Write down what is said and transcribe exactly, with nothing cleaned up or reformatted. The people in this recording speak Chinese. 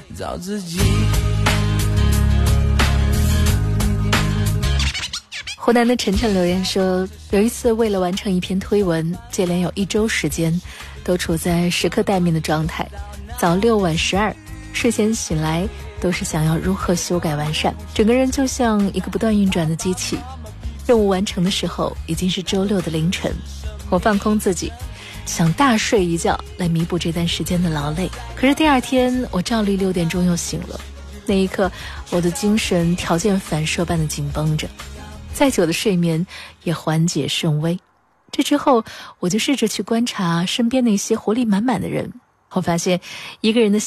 找自己。 湖南的晨晨留言说，有一次为了完成一篇推文，接连有一周时间都处在时刻待命的状态，早六晚十二，睡前醒来都是想要如何修改完善，整个人就像一个不断运转的机器。任务完成的时候已经是周六的凌晨，我放空自己，想大睡一觉来弥补这段时间的劳累。可是第二天我照例六点钟又醒了，那一刻我的精神条件反射般的紧绷着，再久的睡眠也缓解甚微。这之后我就试着去观察身边那些活力满满的人，我发现一个人的